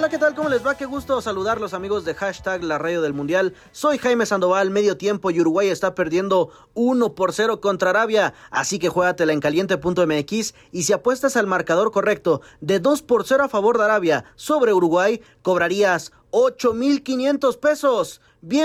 Hola, ¿qué tal? ¿Cómo les va? Qué gusto saludarlos, amigos de Hashtag La Radio del Mundial. Soy Jaime Sandoval, medio tiempo y Uruguay está perdiendo 1-0 contra Arabia. Así que juégatela en caliente.mx y si apuestas al marcador correcto de 2-0 a favor de Arabia sobre Uruguay, cobrarías 8,500 pesos. Bien.